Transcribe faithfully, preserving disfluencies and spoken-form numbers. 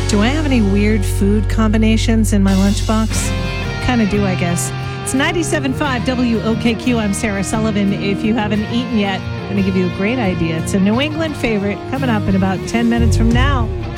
Do I have any weird food combinations in my lunchbox? Kind of do, I guess. It's ninety-seven point five W O K Q. I'm Sarah Sullivan. If you haven't eaten yet, I'm going to give you a great idea. It's a New England favorite coming up in about ten minutes from now.